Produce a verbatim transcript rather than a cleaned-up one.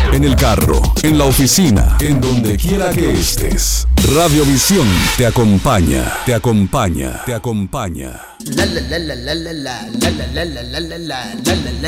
en el carro, en la oficina, en donde quiera que estés. Radiovisión te acompaña, te acompaña, te acompaña. La la la la la la la la la la la la la la la